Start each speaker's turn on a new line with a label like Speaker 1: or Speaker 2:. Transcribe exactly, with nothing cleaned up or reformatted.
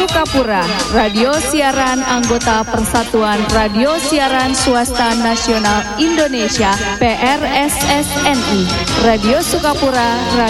Speaker 1: Sukapura, radio siaran anggota Persatuan Radio Siaran Swasta Nasional Indonesia P R S S N I. Radio Sukapura,